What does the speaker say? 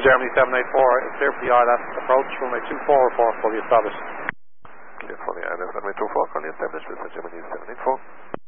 Germany 784, clear for the ILS, approach runway 24 report fully established. Clear for the ILS, runway 24 fully established, with Germany 784.